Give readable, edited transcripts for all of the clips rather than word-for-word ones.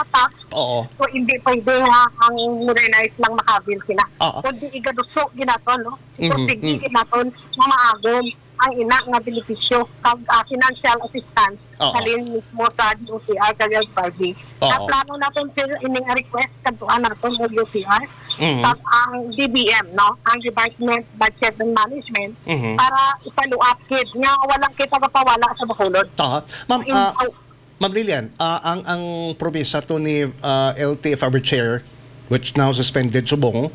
tax. Oo. So, hindi pwede nga ang modernize lang makabil sila. Oo. Kundi igaduso ginaton, no? Mhm, Sige ginaton na maagom ang ina nga benepisyo kag financial assistance Oo. halin mismo sa UTR kag LPRB. Oo. Na plano naton sila ining request kadtuan naton og UTR Mhm. kag ang DBM, no? Ang Department Budget and Management Mhm. para ipaluap kid nga walang kita mapawala sa Bacolod. Ma'am, In- Ma'am Lilian, ang promesa to ni LTFRB Chair, which now suspended subong,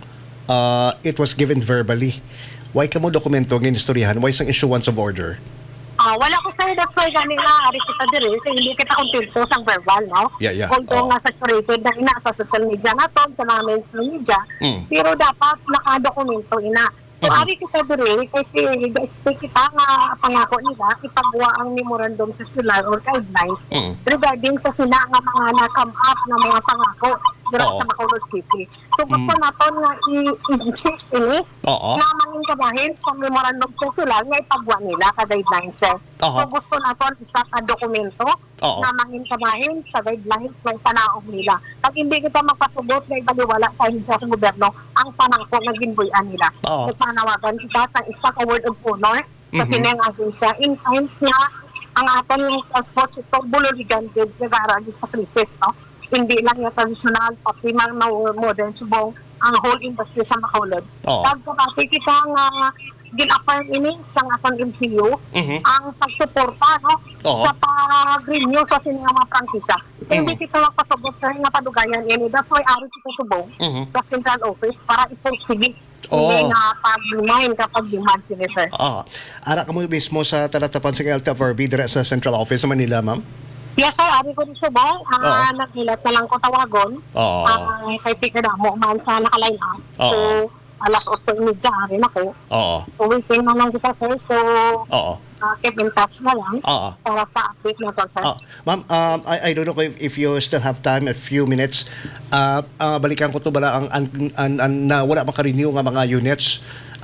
it was given verbally. Why ka mo dokumento ng istoryahan? Why isang issuance of order? wala ko sa'yo, that's why ganila, ari kita diri, so hindi kita kontento sa verbal, no? Yeah. Although Oo. nga saturated na ina sa social media naton, sa mga mainstream media, pero dapat nakadokumento ina. So, ari kita diri, kasi i-expect kita nga pangako nila, ipagawa ang memorandum circular or guidelines regarding sa sila nga mga na-come up na mga pangako dira Oo. sa Bacolod City. So, gusto naton nga i-insist ini Oo. na mangin kabahin sa memorandum circular nga ipagwa nila ka guidelines. Oo. So gusto naton isa ka dokumento Oo. na mangin kabahin sa guidelines na ipanaog nila. Pag hindi kita magpasubot na ibaliwala sa ahensya sa gobyerno ang panangko na ginbuyan nila. Oo. So panawagan kita sa isa ka word of honor kasi nga ang ahensya in times nga ang aton yung transport sector buloligan gid nag-aaragi sa krisis, no? Hindi lang yung traditional, pati mga modern subong ang whole industry sa Bacolod. Oo. Pagkabati kita nga gin-affirm ini sa atong MCU ang pagsuporta, no, Oo. sa pag-renew sa sining mga prangkisa. Hindi kita magpasubot sa nga padugayan ini. That's why ari kita subong sa central office para ipursige. Hindi Oo. nga pag-remind kapag demand sila, sir. Ara ka mo mismo sa talatapan sa LTFRB dire sa Central Office sa Manila, ma'am? Yes, sir. Ari ko din subong. Oo. Naghilat na lang ko tawagon. Oo. Kay Tika Damo man sa nakaline up. Oo. So, alas 8:30 ari na ko. Oo. So, waiting na lang kita, sir. So, Oo. keep in touch na lang Oo. para sa update na to, sir. Ma'am, I don't know if you still have time, a few minutes. Balikan ko to bala na wala maka-renew nga mga units.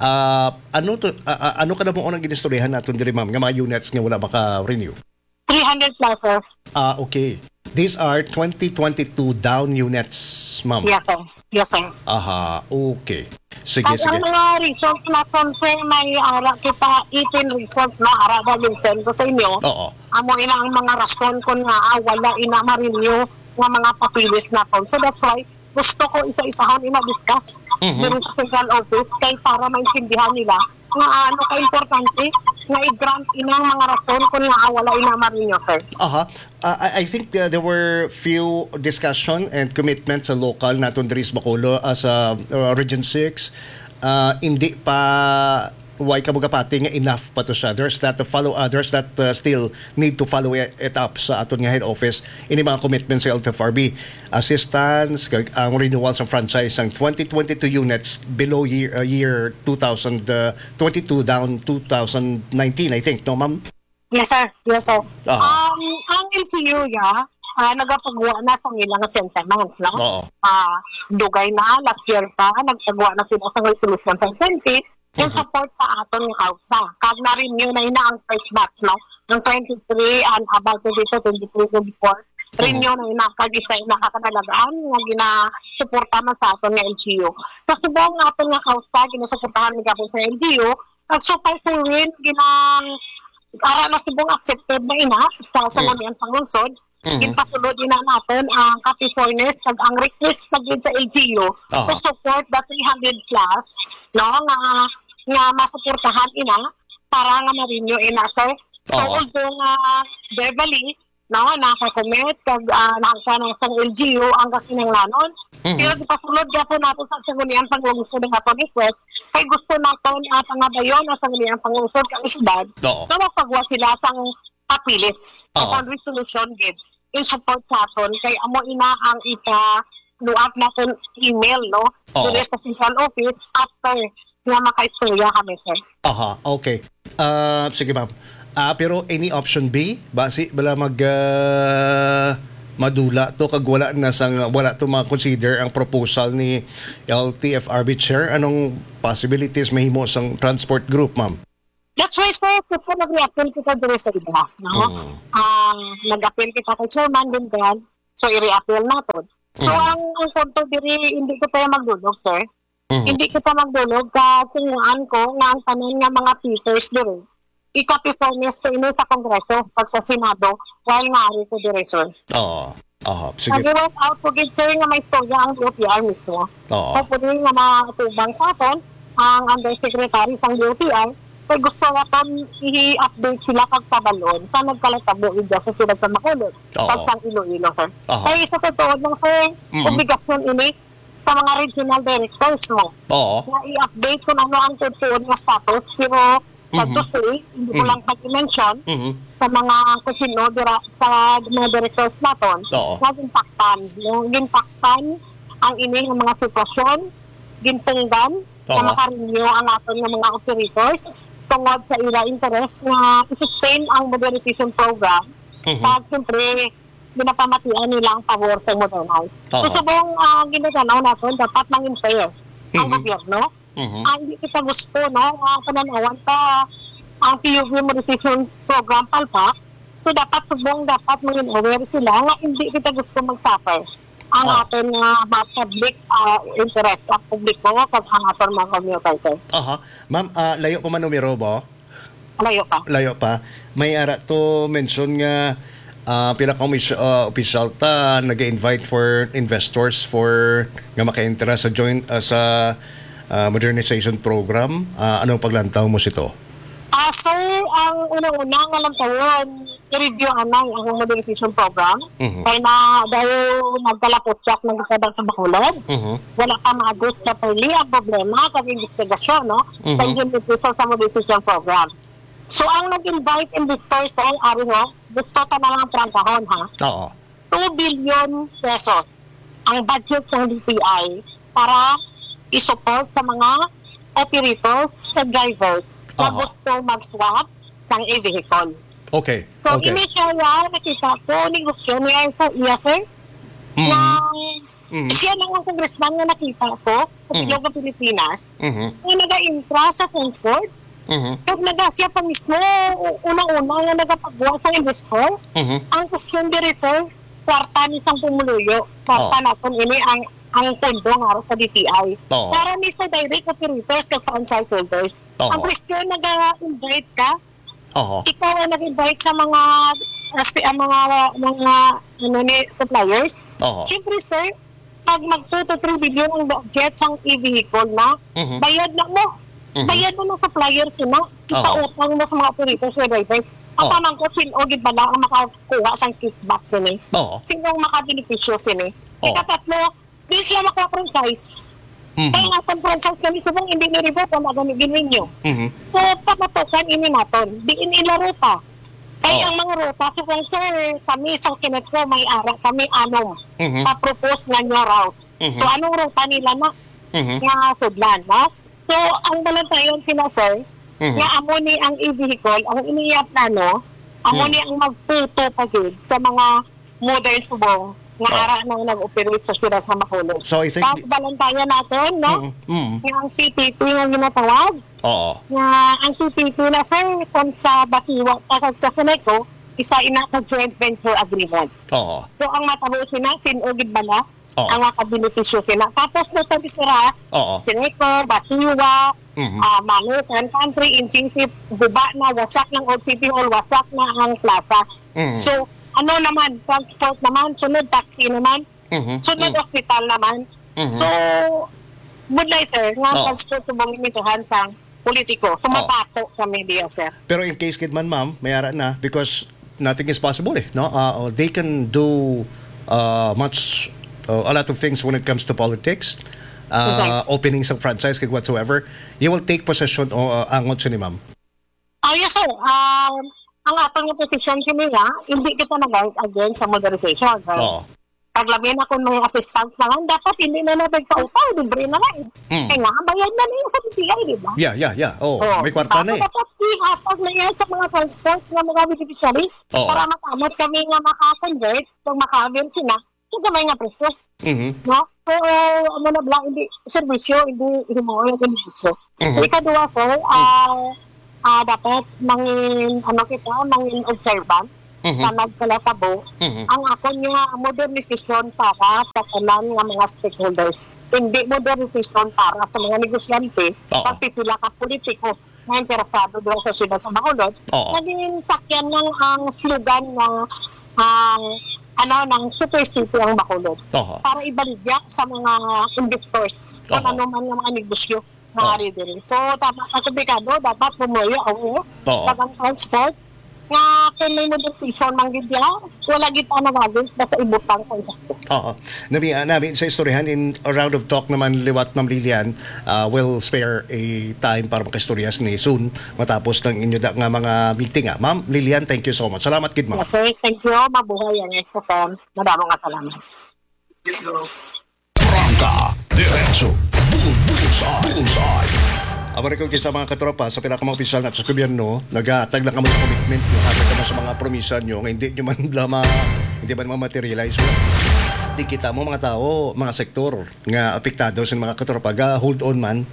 Ano kada mo unang ginistoryahan naton diri, ma'am, nga mga units nga wala maka-renew? 300 plus, sir. Okay. These are 2022 down units, ma'am. Yes, sir. Yes, sir. Aha, okay. Sige, At sige. ang mga reasons na sir, may ara kita 18 reasons na ara ba send ko sa inyo. Oo. Amo ina ang mga rason kung nga wala ina ma-renew nga mga papilis na to. So that's why gusto ko isa-isahon ina-discuss dito sa central office kay para maintindihan nila nga ano ka-importante nga i-grant inang mga rason kung nga wala ina ma-renew, sir. Aha. I think there were few discussion and commitments sa local naton diri sa Bacolod as Region 6. Hindi pa why ka pati nga enough pa to siya. There's that still need to follow it up sa aton nga head office ini mga commitments sa LTFRB. Assistance, ang renewal sa franchise ang 2022 units below year 2022 down 2019, I think, no, ma'am? Yes, sir. Yes, sir. Ah. Ang MCU, nagapagawa na sa ilang sentiments, no? Oo. Dugay na, last year pa, nagpagawa na sila sa resolution sa 20, yung support sa aton ng kausa. Kag na-renew na ina ang first batch, no? Ng 23 and about dito, 23, 24. Renew na ina, kag isa ina kakanalagaan nga ginasuporta man sa aton ng LGU. Sa subong nga aton nga kausa, ginasuportahan ng gabon sa LGU, nag-super win, ara na subong accepted na ina sa sanamian panglungsod. Ginpasulod ina natin ang Capifornes kag ang request pagin sa LGU to support the 300 plus, no, nga masuportahan ina para nga ma-renew ina, sir. So although verbally, no, nakakomit kag nasa ng LGU ang kasinanglanon, pero gipasulod gyapon nato sa sanggunian panglungsod ng aton request kay gusto naton pangabayon sa sanggunian panglungsod kang syudad. So mapagwa sila sang papilit upon resolution gid in support sa aton kay amo ina ang luap naton email, no, dito sa central office after nga makaistorya kami, sir. Aha, okay. Sige, ma'am. Pero any option B? Basi bala madula to kag wala to ma-consider ang proposal ni LTFRB Chair. Anong possibilities mahimo sang transport group, ma'am? That's why, sir, kung nag-appeal kita dito sa iba, no? Nag-appeal kita kay Chairman Bindran So, i-reappeal natin. So, ang punto diri, hindi ko tayo magdulog, sir. Hindi kita magdulog kasi ko nga ang tanan nga mga papers diri. Ika-performance ko ini sa Kongreso pag sa Senado while nga ari ko diri, sir. Oo. Sige. Nag-work out ko gid, sir, nga may istorya ang DOTR mismo. Oo. So, pwede nga matubang sa aton ang undersecretary sa DOTR kay gusto naton i-update sila kag pabalon sa nagkalatabo ida sa sila sa Makulod. Pag sa Iloilo, sir. Kaya sa totoo lang, sir, obligasyon ini sa mga regional directors mo. Oo. Na i-update kung ano ang totoo nga status, pero sa dossier, hindi ko lang pag-mention sa mga kusino sa mga directors natin, ginpaktan ang ini ng mga sitwasyon, gintunggan na makarenew ang aton ng mga operators tungod sa ila interest na i-sustain ang modernization program. At siyempre, ginapamatian nila ang pabor sa modernize. So, sabong ginaganaw natin, dapat mangin fair ang gobyerno. Hindi kita gusto, no? Pananawan pa ang PUV modernization program palpak. So, dapat maging aware sila nga hindi kita gusto mag-suffer ang ating public interest ang publiko kag ang ating mga commuters. Ma'am, layo pa man numero ba? Layo pa. May ara to mention nga pinaka-official ta nag-invite for investors for nga maka-enter sa joint sa modernization program. Anong paglantaw mo sito? Sir, ang unang-una nga lang taon, i-review ang modernization program. Kaya na dahil nagkalapot-sak ng kasadang sa Bacolod, wala pa maagot na pali ang problema kag investigasyon, no? Sa implementation sa modernization program. So, ang nag-invite investors sa ari ho, gusto ta na lang prangkahon, ha? 2 billion pesos ang budget ng DTI para i-support sa mga operators at drivers na gusto mag-swap sang e-vehicle. Okay. So, initial nakita ko, negosyo niya sa iya, sir, na siya lang ang congressman na nakita ko sa Bilog ng Pilipinas na nag-intra sa Concord. Kag siya pa mismo, unang-una na nagapagawa sa investor, ang question diri, sir, kwarta ni sang pumuluyo. Kwarta natin ini ang pondo nga sa DTI. Para ni sa direct operators kag franchise holders. Ang question, nag-invite ka, ikaw ang nag-invite sa mga suppliers. Siyempre, sir, pag mag-2 to 3 billion ang budget sang e-vehicle na, bayad na mo. Bayad mo ng supplier sila. Ipautang mo sa mga operators sa drivers. Ang tamang ko, sinogid bala ang makakuha sa kickback sila. Sinong makabenepisyo sila. Ikatatlo, di sila makuha-franchise. Kaya nga itong franchise kami, subong hindi niribot ang magamigin ninyo. So, pamatukan ini natin. Di inilaro pa. Kaya ang mga ruta, subong sir, kami sa kinetro may ara, kami anong pa-propose na nyo route. So, anong ruta nila na? Nga sudlan, no? So, ang balantayon sila, sir, nga amo ni ang e-vehicle, ang iniyap na, no? Amo ni ang magputo pagid sa mga modern subong nga ara nang nag-operate sa sila sa Makulog. So, I think... Tapos balantayan natin, no? Nga ang CPP nga ginatawag. Nga ang CPP na, sir, kung sa Basiwang, sa Seneco, isa ina ka joint venture agreement. So, ang matabo sila, sinugid bala, ang makabenepisyo sila. Tapos na ito sila, Seneco, Basiwa, Manukan, Country, Inchingsip, guba na, wasak ng Old City Hall, wasak na ang plaza. So, ano naman, transport naman, sunod taxi naman, sunod hospital naman. So, budlay, sir, nga transport subong limitahan sa politiko. Sumapato sa media, sir. Pero in case kid man, ma'am, may ara na because nothing is possible, no? They can do a lot of things when it comes to politics, openings of franchise, kag whatsoever. You will take possession o angot siya ni ma'am. Yes, sir. Ang atong position nila, hindi kita nag-guide against sa modernization. Paglabihan ako ng assistance naman, dapat hindi na nagpautaw, libre na lang. Kaya nga, bayad na niya sa BPI, di ba? Yeah. May kwarta na eh. Dapat ihatag na yan sa mga transport ng mga beneficiary para makamot kami nga makakonvert kung maka-avail sila. So, gamay nga presyo. No? So, ano na blang, hindi, servisyo, hindi mo yung beneficyo. Ikadua, sir, dapat mangin observant na nagkalatabo, Mhm. ang ako niya modernisasyon para sa tanan nga mga stakeholders. Hindi modernisasyon para sa mga negosyante, Oo. pati sila ka politiko na interesado doon sa siyudad sa Bacolod. Oo. Naging sakyan ng ang slogan ng ng Super City ang Bacolod Oo. para ibaligya sa mga investors kung Oo. ano man yung mga negosyo Oo. na ari diri. So, dapat sa kubikado, dapat pumuyo ang Oo. dagang transport nga kung may modernization mang gidya, wala kita na gagawin basta ibutang sa insakto. Oo. Nabi sa istoryahan in a round of talk naman liwat Ma'am Lilian, will spare a time para makastoryas ni soon matapos ng inyo nga mga meeting. Ma'am Lilian, thank you so much. Salamat gid ma'am. Okay, thank you. Mabuhay ang XFM. Madamong nga salamat. Arranca, diretso, bullseye. Abari ko sa mga katropa sa pinakamang opisyal na sa gobyerno, nag-atag lang kamo sa commitment nyo, hatag kamo sa mga promisa nyo, nga hindi nyo man hindi man ma-materialize. Di kita mo mga tao, mga sektor nga apektado sa mga katropa, hold on man,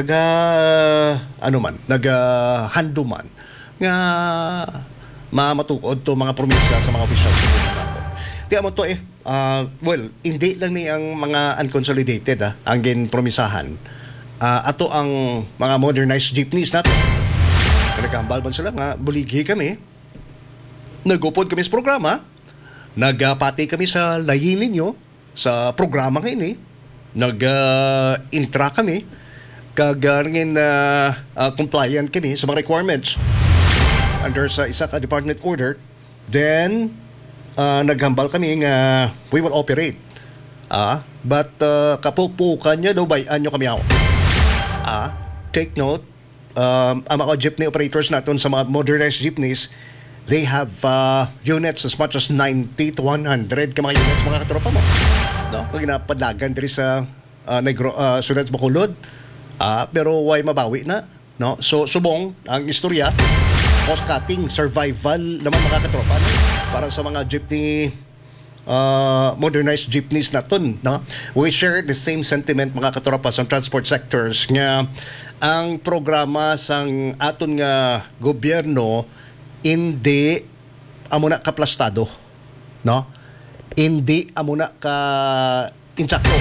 hando man, nga mamatukod to mga promisa sa mga opisyal sa gobyerno. Kaya mo to hindi lang ni ang mga unconsolidated ang ginpromisahan. Ato ang mga modernized jeepneys nato. Nagkambal man sila nga, buligi kami. Nagupod kami sa programa. Nagpati kami sa layin ninyo sa programa ngayon eh. Nag-intra kami. Kagaringin compliant kami sa mga requirements under sa isa ka department order. Then, naghambal kami nga we will operate. But kapukpukan nyo daw bayan nyo kami ako. Take note, ang mga jeepney operators natin sa mga modernized jeepneys, they have units as much as 90 to 100 ka mga units mga katropa mo. No? Pag ginapadagan diri sa Sudan sa Bacolod, pero why mabawi na? No? So, subong ang istorya, cost-cutting, survival naman mga katropa no? Para sa mga jeepney modernized jeepneys naton, no? We share the same sentiment mga katropa sa transport sectors nga ang programa sang aton nga gobyerno hindi amo na kaplastado, no? Hindi amo na ka insakto.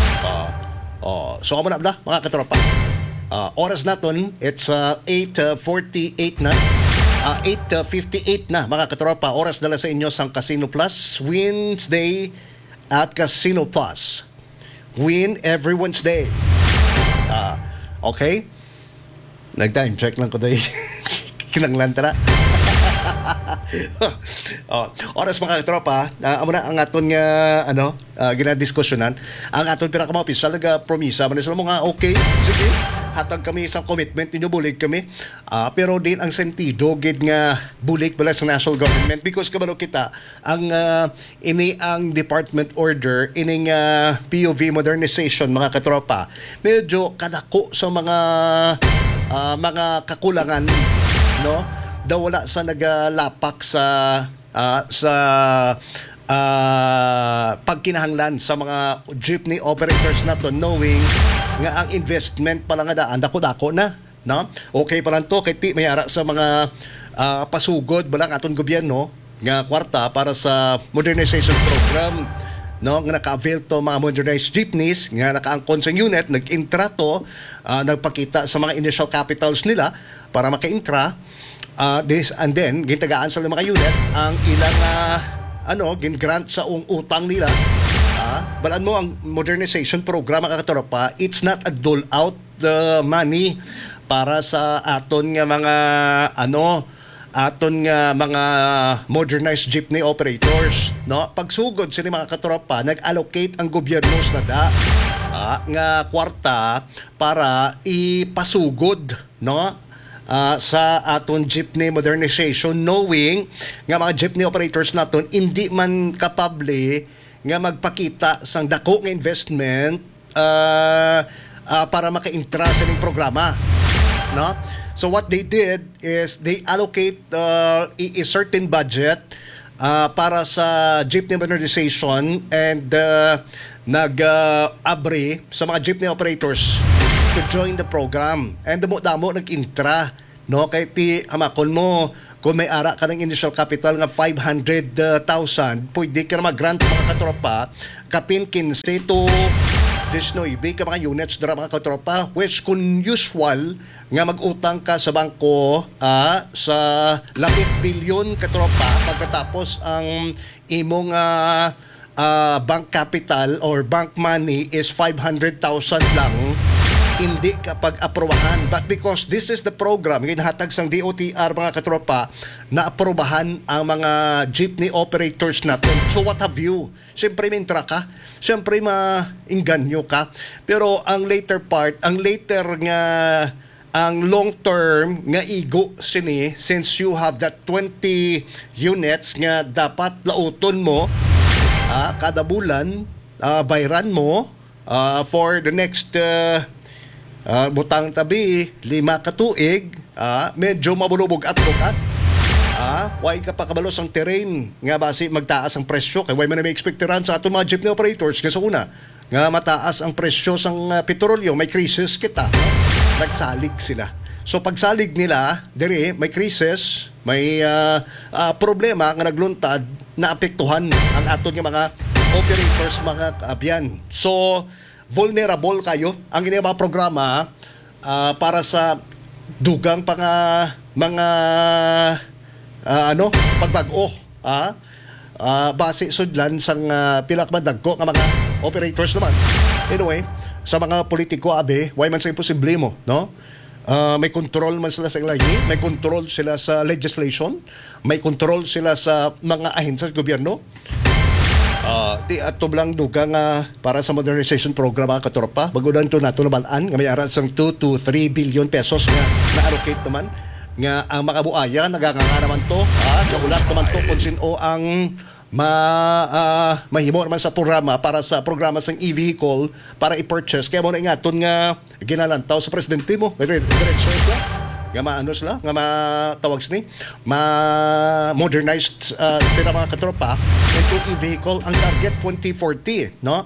So amo na mga katropa. Oras naton it's 8:48 na. 8:58 na mga katropa, oras dala sa inyo sang Casino Plus Wednesday at Casino Plus win every Wednesday. Okay, nag-time check lang ko dahil kinanglan tara. Oras mga katropa, amo na ang aton nga ginadiskusyonan ang aton pinakamang opisyal nag-promisa man sila mo nga okay, sige hatag kami sa commitment ninyo, bulig kami. Pero din ang sentido gid nga bulig pala sa national government because kabalo kita ang ini ang department order ining POV modernization mga katropa. Medyo kadako sa mga kakulangan, no? Daw wala sa nagalapak sa pagkinahanglan sa mga jeepney operators nato, knowing nga ang investment pala nga daan dako-dako na, no? Okay pa lang to kay ti mayara sa mga pasugod balang aton gobyerno nga kwarta para sa modernization program, no? Nga naka-avail to mga modernized jeepneys nga nakaangkon sa unit, nag-intrato, nagpakita sa mga initial capitals nila para maka-intra. This and then gintagaan sa mga unit ang ilang gin-grant sa utang nila. Balaan mo ang modernization program mga katropa, it's not a dole out the money para sa aton nga mga modernized jeepney operators, no? Pagsugod sini mga katropa, nag-allocate ang gobyerno sa nga kwarta para ipasugod, no? Sa aton jeepney modernization, knowing nga mga jeepney operators naton hindi man kapable nga magpakita sang dako nga investment para maka-intra sa ning programa, no? So what they did is they allocate a certain budget para sa jeepney modernization and nag-abre sa mga jeepney operators to join the program. And damo-damo nag-intra, no? Kay ti hamakon mo kung may ara ka ng initial capital nga 500,000, pwede ka na mag-grant mga katropa kapin 15 to 19 ka mga units dara mga katropa, which kung usual nga mag-utang ka sa bangko sa 10 bilyon katropa pagkatapos ang imong bank capital or bank money is 500,000 lang, hindi kapag aprobahan. But because this is the program ginahatag sang DOTR mga katropa, na aprobahan ang mga jeepney operators natin. So what have you? Siyempre mintra ka, siyempre mainganyo ka, pero ang later part, ang long term nga igo sini, since you have that 20 units nga dapat lauton mo kada bulan, bayran mo for the next butang tabi 5 ka tuig, medyo mabulubog at bukat. Why ka pa kabalos ang terrain nga basi magtaas ang presyo, kay why man may expecteran sa atong mga jeepney operators nga sa una nga mataas ang presyo sang petrolyo, may crisis kita, nagsalig sila. So pagsalig nila dire may crisis, may problema nga nagluntad na apektuhan ang aton nga mga operators, mga kaabyan. So vulnerable kayo ang inyong mga programa para sa dugang mga pagbago base sudlan sang pilak madagko nga mga operators naman. Anyway, sa mga politiko why man sa imposible mo, no? May control man sila sa lagi, may control sila sa legislation, may control sila sa mga ahensya sa gobyerno. Di ato lang dugang para sa modernization program mga katropa, bagudan to nato nabalaan nga may aran sang 2 to 3 billion pesos nga na-allocate naman nga ang mga buaya naganganga naman to, kaulat naman to kung sino ang mahimo naman sa programa para sa programa sang e-vehicle para i-purchase. Kaya mo na ingaton nga ginalantaw sa presidente mo, diretso nga maano sila, nga matawag ni modernized sila mga katropa into e-vehicle. Ang target 2040, no?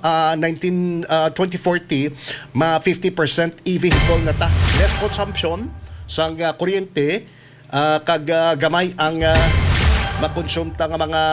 2040 ma 50% e-vehicle na ta, less consumption sang kuryente, kag gamay ang makonsume ta nga mga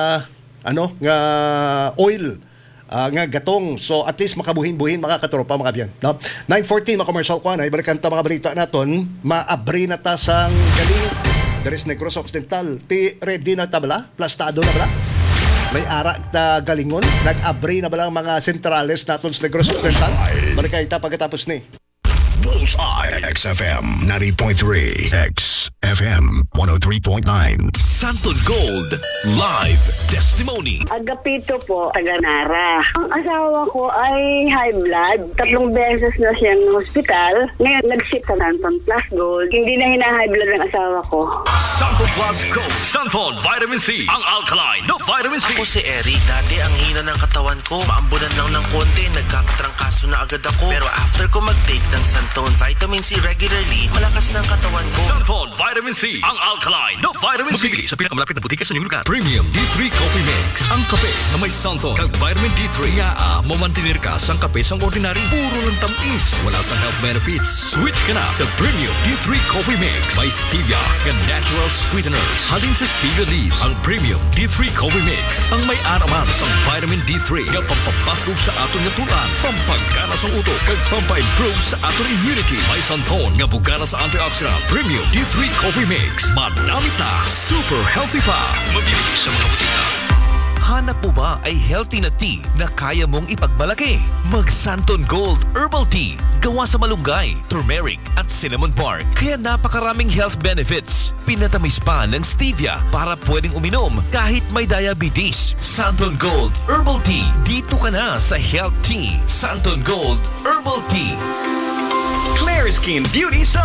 nga oil nga gatong. So at least makabuhin-buhin mga katropa mga biyan, no? 9:14 mga commercial kuan ay balikan ta mga balita naton. Maabri na ta sang galing Dares Negros Occidental. Ti ready na ta bala? Plastado na bala? May ara ta galingon, nag-abri na bala ang mga sentrales naton sa Negros Occidental? Balikan ta pagkatapos ni Bullseye XFM 90.3 XFM 103.9 Santon Gold Live Testimony. Agapito po, taga-Nara. Ang asawa ko ay high blood. 3 beses na siyang hospital. Ngayon, nag-ship sa Santon Plus Gold. Hindi na hina-high blood ng asawa ko. Santon Plus Gold, Santon Vitamin C, ang alkaline na vitamin C. Ako si Eric. Dati ang hina ng katawan ko. Maambunan lang ng konti. Nagkakatrangkaso na agad ako. Pero after ko mag-take ng Santon Vitamin C regularly, malakas na ang katawan ko. Santon Vitamin C, ang alkaline na vitamin C. Mabili sa pinakamalapit na butika sa inyong lugar. Premium D3 Coffee Mix. Ang kape na may Santon kag vitamin D3. Nga mamantinir ka sang kape sang ordinary. Puro lang tamis. Wala sang health benefits. Switch ka na sa Premium D3 Coffee Mix. May stevia and natural sweeteners. Halin sa stevia leaves. Ang Premium D3 Coffee Mix. Ang may araman sang vitamin D3 nga pampapasok sa aton nga tulan. Pampagana sang utok kag pampa-improve sa aton immunity. May Santon nga bugana sa antioxidant. Premium D3 Coffee Mix. Manamit na. Super healthy pa. Mabili sa mga butika. Hanap mo ba ay healthy na tea na kaya mong ipagmalaki? Mag Santon Gold Herbal Tea. Gawa sa malunggay, turmeric at cinnamon bark. Kaya napakaraming health benefits. Pinatamis pa ng stevia para pwedeng uminom kahit may diabetes. Santon Gold Herbal Tea. Dito ka na sa Health Tea. Santon Gold Herbal Tea. Claire Skin Beauty Sun.